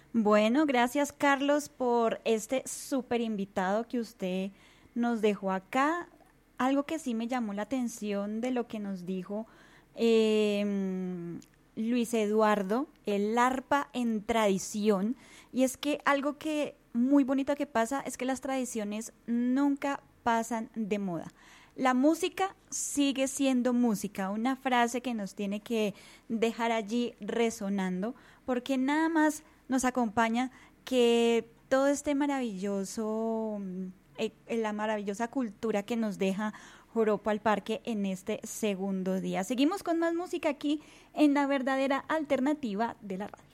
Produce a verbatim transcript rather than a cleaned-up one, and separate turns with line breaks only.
Bueno, gracias Carlos por este súper invitado que usted nos dejó acá. Algo que sí me llamó la atención de lo que nos dijo em, Luis Eduardo, el arpa en tradición, y es que algo que muy bonito que pasa es que las tradiciones nunca pasan de moda. La música sigue siendo música, una frase que nos tiene que dejar allí resonando, porque nada más nos acompaña que todo este maravilloso, mm, eh, eh, la maravillosa cultura que nos deja Joropo al Parque en este segundo día. Seguimos con más música aquí en la verdadera alternativa de la radio.